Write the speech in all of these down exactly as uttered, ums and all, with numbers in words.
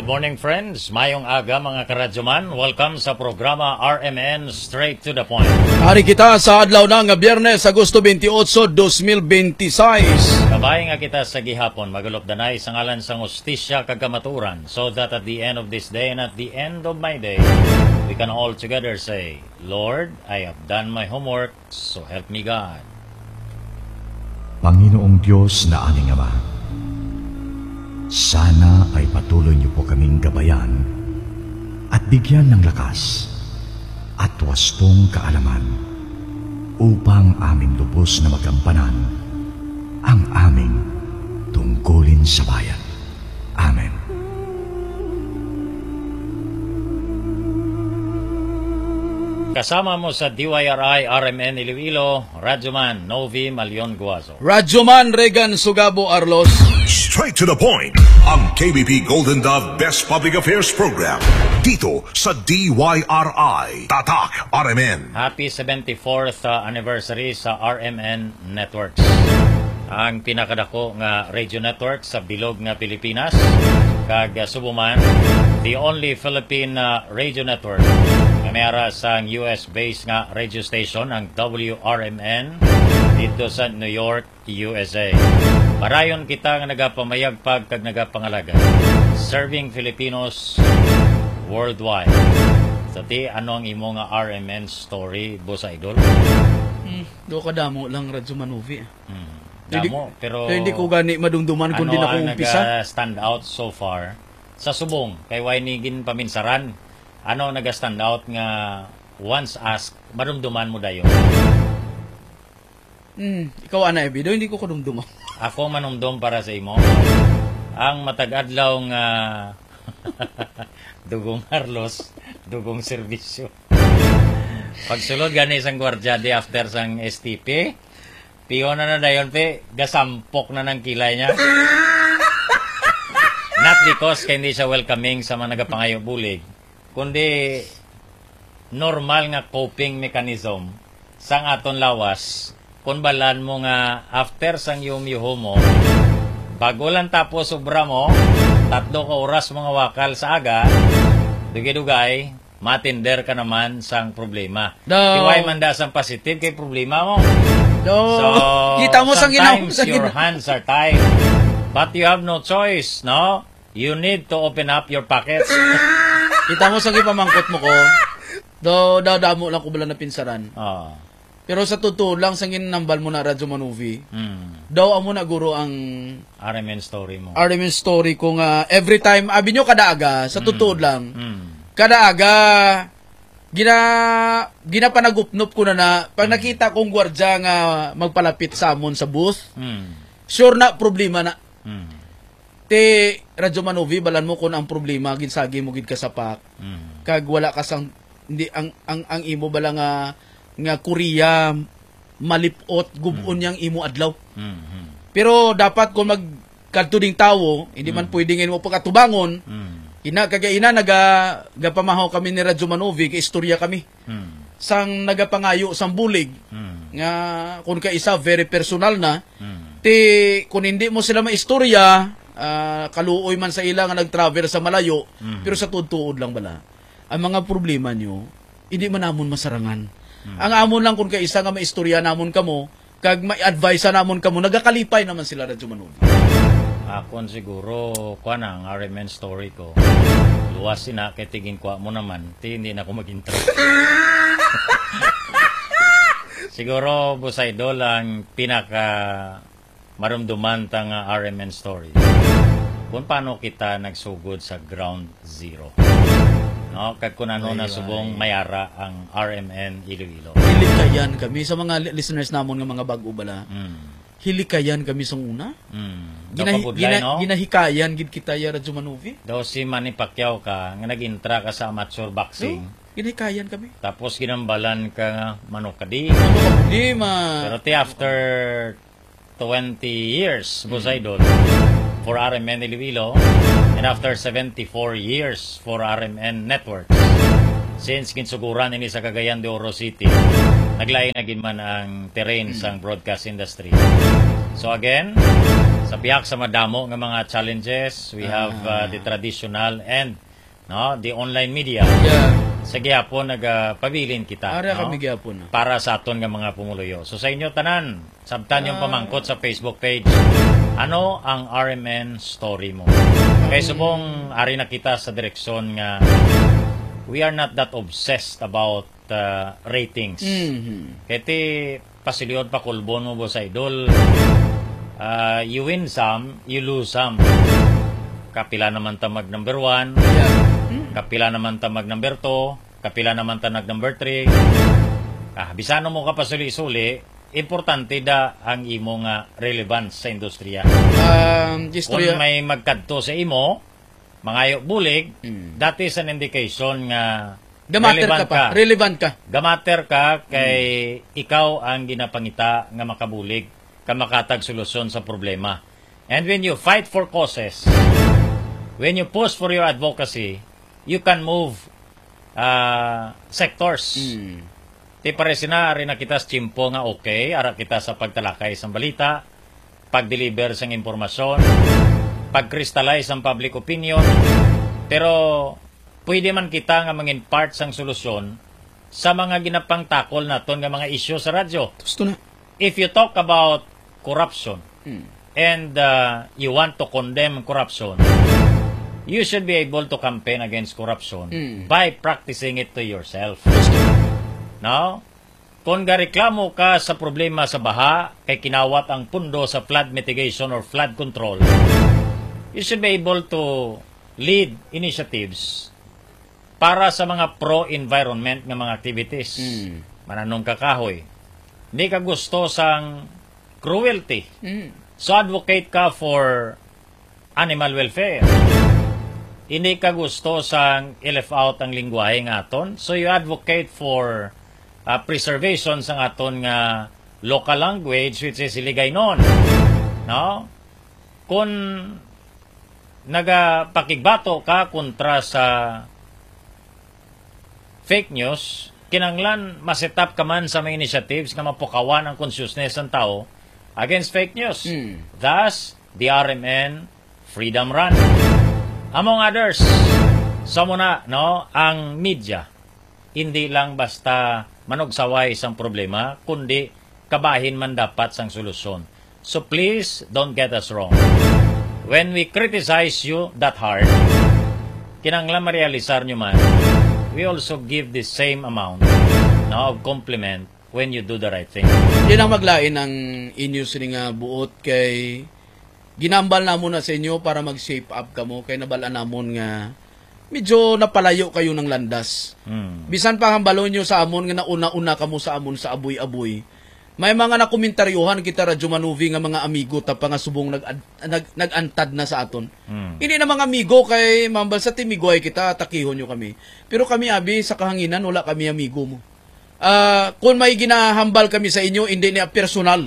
Good morning friends, mayong aga mga karadyoman. Welcome sa programa R M N Straight to the Point. Hari kita sa adlaw na nga Biyernes, Agosto twenty-eight, twenty twenty-six. Kabay nga kita sa gihapon, magulop danay sa ngalan sa hustisya kag kamaturan, so that at the end of this day and at the end of my day, we can all together say, Lord, I have done my homework, so help me God. Panginoong Diyos na aming Ama, sana ay patuloy niyo po kaming gabayan at bigyan ng lakas at wastong kaalaman upang aming lubos na magampanan ang aming tungkulin sa bayan. Amen. Kasama mo sa D Y R I R M N Iloilo, Radyoman Novi Malion Guazo. Radyoman Regan Sugabo Arlos. Straight to the point, ang K B P Golden Dove Best Public Affairs Program dito sa D Y R I Tatak R M N. Happy seventy-fourth uh, anniversary sa R M N Networks. Ang pinakadako nga radio network sa bilog nga Pilipinas, kag uh, subuman the only Philippine uh, radio network nga mayara sa U S-based nga radio station, ang W R M N dito sa New York, U S A. Parayon kita nga nagapamayagpag kag nagapangalaga, serving Filipinos worldwide. So ti ano ang imo nga R M N story, Boss Idol? Hmm, do ka damo lang Radyo Manovi. Hmm. Damo, hindi, pero hindi ko gani madumduman ano kundi na ko umpisa. Ano ang stand out so far sa subong kay Wainigin paminsaran? Ano naga-stand out nga once asked, madumduman mo dayon? Hmm, ikaw ana Ebi, do hindi ko kadumduman. Ako manumdum para sa imo. Ang matag-adlaw nga dugong Carlos, dugong serbisyo. Pagsulod gani isang gwardiya di after sang S T P, piyo na na dayon pe, gasampok na ng kilay niya. Not because kay hindi siya welcoming sa mga nagapangayo bulig, kundi normal nga coping mechanism sang aton lawas. Kung balan mo nga after sang yumyuho mo, bago lang tapos sobra mo, tatlo ka oras mga wakal sa aga, dugay-dugay, matinder ka naman sang problema. No. Iway man da sang positive kay problema mo. No. So, kita mo sang ginaw, sometimes sang your ginaw. hands are tied, but you have no choice, no? You need to open up your pockets. Kita mo sang ipamangkot mo ko. Do dadamo lang ko bala na pinsaran. Oh. Pero sa totoo lang sang ginambal mo na Radyo Manovi. Hmm. Daw amo na guro ang R M N story mo. R M N story ko nga every time abi nyo kadaaga sa totoo lang. Hmm. Kadaaga gina ginapanagupnop ko na na pag nakita kong gwardiya nga magpalapit sa amon sa booth. Hmm. Sure na problema na. Hmm. Te Radyo Manovi balan mo kun ang problema ginsagi mo gid ka sa pak. Hmm. Kag wala ka sang hindi ang ang ang imo bala nga nga Korea malipot gubon yang imo adlaw. Hmm. Pero dapat kung magkadto ding tawo, hindi man pwedeng mo pagkatubangon. Hmm. Ina kagaina naga gapamahaw kami ni Radyo Manovi kay istorya kami. Hmm. Sang nagapangayo sang bulig Hmm. nga kun ka isa very personal na. Hmm. Ti kung hindi mo sila maistorya, uh, kaluoy man sa ila nga nag-travel sa malayo, Hmm. pero sa tuod lang bala. Ang mga problema nyo, hindi man namon masarangan. Hmm. Ang amon lang kung kay isa nga maistorya namon kamo, kag may-advise namon kamo, nagakalipay naman sila Radyo Manovi. Akon siguro, kuha na ang R M N story ko. Luwas sina, kay tiging kuha mo naman, ti hindi na ako mag-intro. Siguro, Boss Idol, ang pinaka marumduman tang R M N story. Kung paano kita nagsugod sa ground zero. No, kag kun ano na subong mayara ang R M N Iloilo. Hilikayan kami sa mga li- listeners namon nga mga bag-o bala. Mm. Hilikayan kami sa una. Mm. Gina, Gina, gina, no? ginahikayan gid kita ya Radyo Manovi. Daw si Manny Pacquiao ka, nga nag-intra ka sa amateur boxing. So, ginahikayan kami. Tapos ginambalan ka nga manukadi. Ano ka di ma? Pero ti after twenty years, Boss Idol, for R M N Iloilo, and after seventy-four years for R M N Network, since kinsuguran ini sa Cagayan de Oro City, naglain na gid man ang terrain sang broadcast industry. So again, Sa biyak sa madamo nga mga challenges, we have uh, the traditional and no, the online media. Yeah. Sa gihapon nagapabilin kita, Ara no? kami gyapon. Para sa aton nga mga pumuluyo. So sa inyo tanan, sabtan yung pamangkot sa Facebook page. Ano ang R M N story mo? Kay subong ari na kita sa direksyon nga we are not that obsessed about uh, ratings. Mhm. Kaya ti pasiliod pa kulbon mo bo sa idol. Uh, you win some, you lose some. Kapila naman ta mag number one, Yeah. kapila naman ta mag number two, kapila naman ta nag number three. Ah, bisano mo ka pasuli-suli, importante da ang imo nga relevance sa industriya. Um, Kung istorya. may magkadto sa imo, mangayo bulig, Mm. that is an indication nga Gamater relevant ka pa. Relevant ka. Gamater ka kay ikaw ang ginapangita nga makabulig, ka makatag solusyon sa problema. And when you fight for causes, when you push for your advocacy, you can move uh, sectors. Mm. Ti pare sina ari na kita sa chimpo nga okay, ara kita sa pagtalakay sa balita, pag-deliver sang impormasyon, pag-crystallize ang public opinion. Pero pwede man kita nga mangin part sang solusyon sa mga ginapang takol naton nga mga issue sa radyo. Gusto na. If you talk about corruption Mm. and uh, you want to condemn corruption, you should be able to campaign against corruption Mm. by practicing it to yourself. No? Kung gareklamo ka sa problema sa baha, kay kinawat ang pundo sa flood mitigation or flood control, you should be able to lead initiatives para sa mga pro-environment ng mga activities. Mm. Mananong kakahoy. Hindi ka gusto sang cruelty. Mm. So advocate ka for animal welfare. Hindi ka gusto sang i-left out ang lingwahe ng aton. So you advocate for uh, preservation sang aton nga local language, which is Iligaynon. No? Kung nagapakigbato ka kontra sa fake news, kinanglan masetap ka man sa mga initiatives nga mapukawan ang consciousness ng tao against fake news. Mm. Thus, the R M N Freedom Run. Among others, sa muna, no, ang media, hindi lang basta manugsaway isang problema, kundi kabahin man dapat sang solusyon. So please, don't get us wrong. When we criticize you that hard, kinanglan marealisar nyo man, we also give the same amount, no, of compliment when you do the right thing. Yan ang maglain ng inyo sini nga buot kay ginambal na mo na sa inyo para mag-shape up ka mo kay nabalaan namon nga medyo napalayo kayo ng landas. Hmm. Bisan pa hambalo nyo sa amon nga nauna-una ka mo sa amon sa abuy-abuy. May mga nakomentaryuhan kita radyo manuvi nga mga amigo ta pa nga subong nag, nag, nag-antad na sa aton. Hmm. Hindi na mga amigo kay mambal sa timigway kita takihon nyo kami. Pero kami abi sa kahanginan wala kami amigo mo. Uh, kung may ginahambal kami sa inyo, hindi niya personal.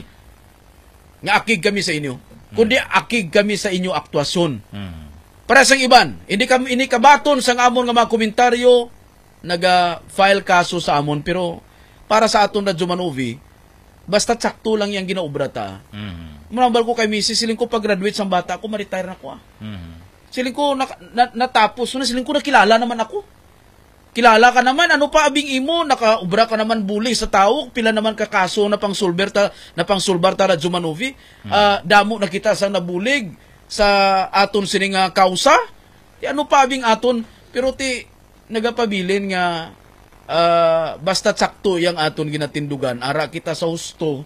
Nga akig kami sa inyo. Kundi akig kami sa inyo aktwasyon. Hmm. Para sa iban, hindi kami ini kabaton sa amon nga mga komentaryo, naga-file kaso sa amon, pero para sa aton na Jumanovi, basta sakto lang yung ginaubra ta. Hmm. Manambal ko kay Missus, siling ko pag-graduate sa bata ako, ma-retire na ako ah. Hmm. Siling ko na, na, natapos, na siling ko nakilala naman ako. Kilala ka naman, ano pa abing imo, nakaubra ka naman bulig sa tao, pila naman kakaso na pang sulber ta, na pang sulbar ta Radyo Manovi. Hmm. Uh, damo na kita sa nabulig sa aton sining nga kausa. Ti ano pa abing aton, pero ti nagapabilin nga uh, basta sakto yang aton ginatindugan, ara kita sa husto.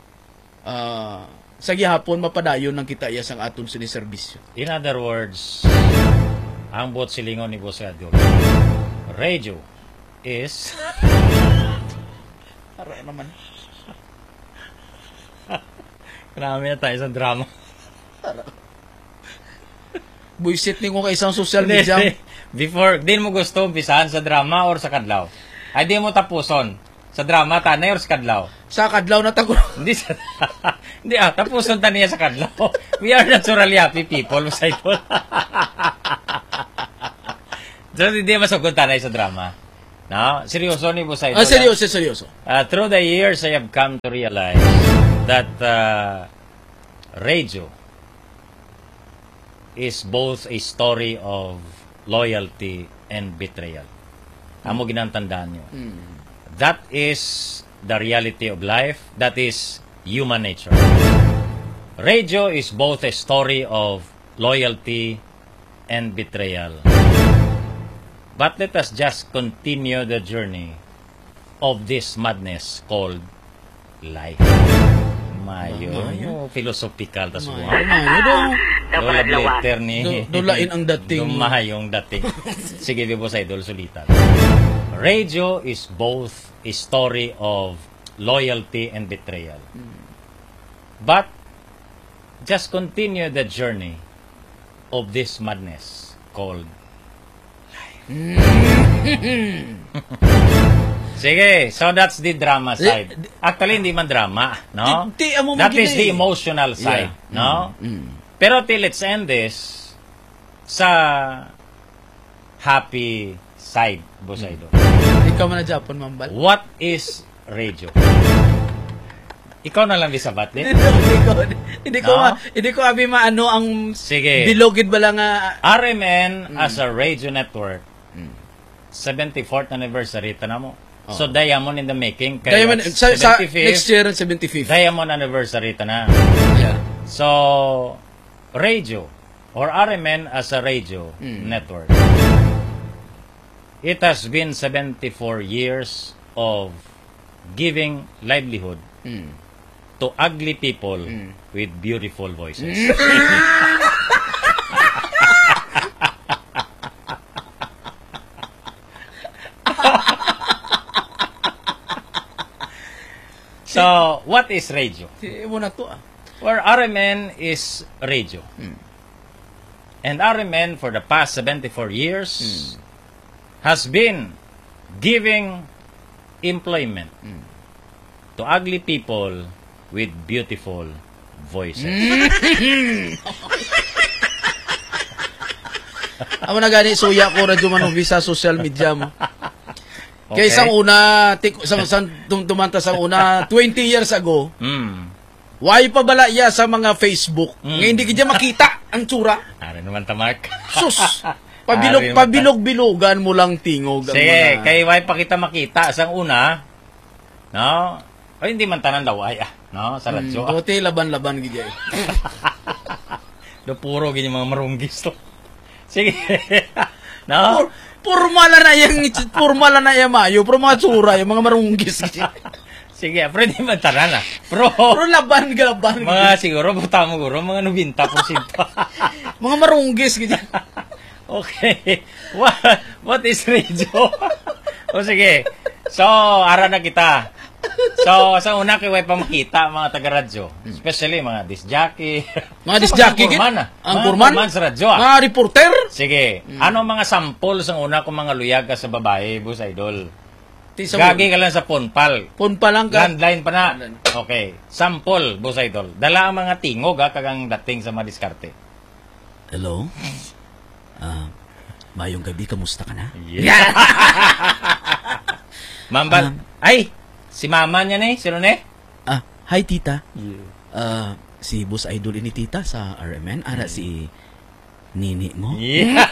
Uh, sa gihapon mapadayon ng kita iya sang aton siniserbisyo. In other words, ang bot silingon ni Boss Edgar, radio is Ara naman. Marami na tayo sa drama. Buisit ni ko kay isang social Hindi, media. hindi. Before, din mo gusto umpisahan sa drama or sa kadlaw? Ay, di mo tapuson. Sa drama, tanay or sa kadlaw? Sa kadlaw na tago. Hindi sa... Hindi ah, tapuson ta niya sa kadlaw. We are naturally happy people, sa ito. So, hindi masugot tanay sa drama. No? Seryoso ni Boss Idol. Ah, seryoso, seryoso. Uh, through the years, I have come to realize that uh, radio is both a story of loyalty and betrayal. Amo ginantandaan nyo. That is the reality of life. That is human nature. Radio is both a story of loyalty and betrayal. But let us just continue the journey of this madness called life. Mayo. Mayo. Philosophical. Tas Mayo, buwan. mayo daw. Love letter ni... Do- dolain ang dating. Dumayong dating. Sige, Bibo sa idol, sulitan. Radio is both a story of loyalty and betrayal. But, just continue the journey of this madness called life. Sige, so that's the drama side. Actually, hindi man drama, no? Di- di amo That magiging- is the emotional side, Yeah. no? Pero till let's end this sa happy side, Busaydo. Ikaw man na Japon, Mambal. What is radio? Ikaw na lang bisabat, Hindi eh? ko, hindi ko, No? ma- hindi ko abi maano ang Sige. bilogid ba lang nga. R M N as a radio network, seventy-fourth anniversary, tana mo. So, Diamond in the making. Kaya Diamond, sa, sa seventy-fifth, next year, seventy-fifth. Diamond anniversary, tana. Yeah. So, radio, or R M N as a radio network, it has been seventy-four years of giving livelihood to ugly people with beautiful voices. So, what is radio? Eh, mo na to ah. Where R M N is radio. And R M N for the past seventy-four years has been giving employment to ugly people with beautiful voices. Amo na gani suya ko radyo manubi sa social media mo. Okay. Kaya isang una, tik, isang, isang tum- tumanta sa una, twenty years ago, Mm. why pa bala iya sa mga Facebook? Ngayon hindi kaya makita ang tsura. Ano naman tamark? Sus! Pabilog, Ari naman ta- pabilog-bilogan mo lang tingog. ang Sige, mga- kay why pa kita makita sang una, no? O hindi man tanan daw ay, ah, no? Sa radyo. Hmm, Tote, laban-laban gid ay. Do puro ganyan mga marunggis to. Sige. No? Pur, purmala na yung purmala na yung mayo, pero mga tsura, yung mga marunggis. gid. Sige, pero hindi man tanan ah. Pero, Pero laban-laban. mga siguro, buta mo guro, mga ninety percent. Mga marunggis. gid. Okay. What, what is radio? O sige. So, ara na kita. So, sa una kay way pa makita mga taga-radyo. Especially mga disc jockey. Mga disc jockey. gid. Ang Ang kurman. kurman. sa radyo ah. Mga reporter. Sige. Ano mga sample sa una kung mga luyag ka sa babae, Bus Idol? Ti sa Gagi ka lang sa punpal. Pon pa lang ka. Landline pa na. Okay. Sample, Bus Idol. Dala ang mga tingog ha, kagang dating sa mga diskarte. Hello? Ah, mayong gabi, kamusta ka na? Yeah. Mambal. Ay! Si mama niya ni? Sino ni? Ah, hi tita. Ah, si Boss Idol ini tita sa R M N. Ara si nini mo. Yeah.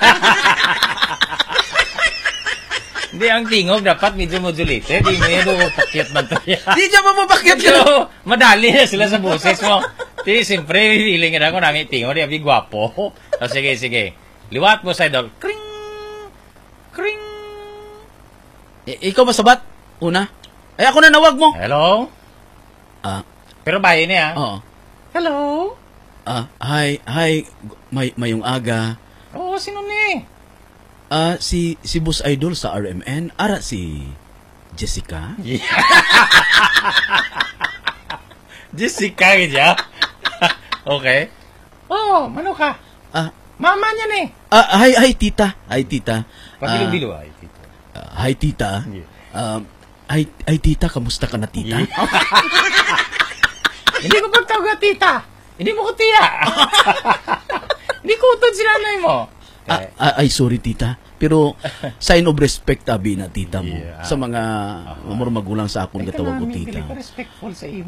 Hindi, ang tingog dapat medyo modulated. Hindi mo yan doon pakyat man to. Di dyan mapapakyat ka. Pero, madali na sila sa boses mo. Di, siyempre, feeling na ako namin tingog. Di, abi gwapo. O, sige, sige. Liwat mo sa idol. Kring! Kring! I- ikaw masabat? Una? Ay, ako na nawag mo. Hello? Ah, Pero bahay niya. oo. Hello? Ah, hi, hi, may, mayong aga. Oo, sino ni? Ah, si, si Boss Idol sa R M N. Ara si Jessica. Yeah. Jessica, gaya. Okay. Oh, mano ka? Ah, Mama niya ni. ah, hi, hi tita. Hi tita. Pabilo-bilo ay, tito. Ah, hi tita. Yeah. Um, hi, hi tita, kamusta ka na tita? Hindi ko pagtawag tita. Hindi mo ko tiya. Hindi ko utod si nanay mo. Ah, ah, ay, sorry tita. Pero sign of respect abi na tita mo Yeah. sa mga uh magulang sa akong gatawag ko tita. Respectful sa iyo.